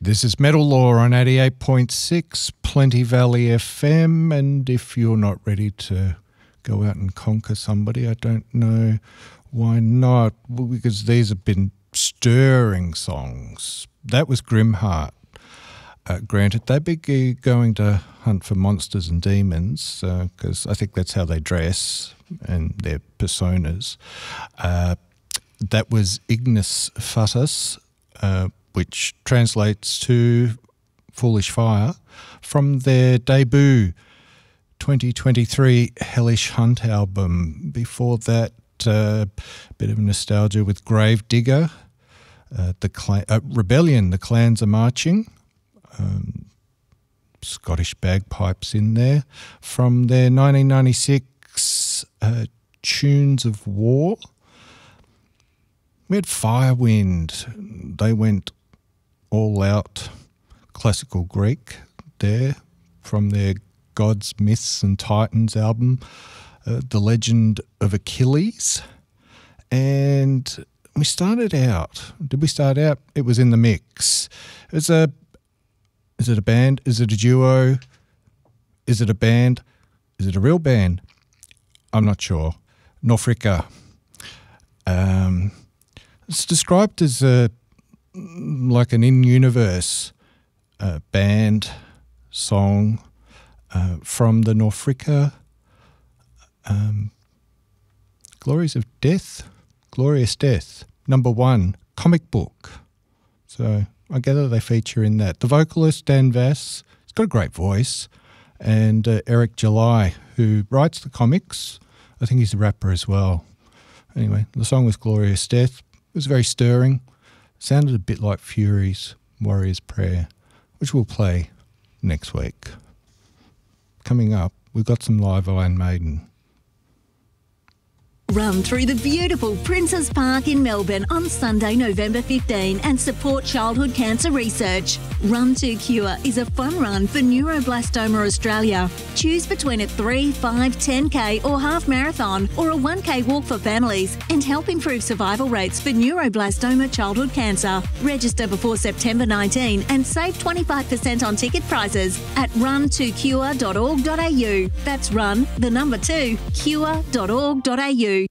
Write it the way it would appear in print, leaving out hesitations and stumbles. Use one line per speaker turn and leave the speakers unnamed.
This is Metal Law on 88.6 Plenty Valley FM, and if you're not ready to go out and conquer somebody, I don't know why not, because these have been stirring songs. That was Grimheart. Granted, they'd be going to hunt for monsters and demons, because I think that's how they dress and their personas. That was Ignis Fatuus, which translates to Foolish Fire, from their debut 2023 Hellish Hunt album. Before that, a bit of nostalgia with Gravedigger, Rebellion, The Clans Are Marching, Scottish bagpipes in there, from their 1996 Tunes of War. We had Firewind. They went all out classical Greek there from their Gods, Myths and Titans album, The Legend of Achilles. And we started out. Did we start out? It was In the Mix. Is it a band? Is it a duo? Is it a band? Is it a real band? I'm not sure. Norfrika. It's described as like an in-universe band song from the Norfrika Glorious Death, #1 comic book. So I gather they feature in that. The vocalist, Dan Vass, he's got a great voice, and Eric July, who writes the comics. I think he's a rapper as well. Anyway, the song was Glorious Death. It was very stirring. Sounded a bit like Fury's Warrior's Prayer, which we'll play next week. Coming up, we've got some live Iron Maiden.
Run through the beautiful Princes Park in Melbourne on Sunday, November 15 and support childhood cancer research. Run to Cure is a fun run for Neuroblastoma Australia. Choose between a 3, 5, 10k or half marathon or a 1k walk for families and help improve survival rates for neuroblastoma childhood cancer. Register before September 19 and save 25% on ticket prices at run2cure.org.au. That's run, the number 2, cure.org.au.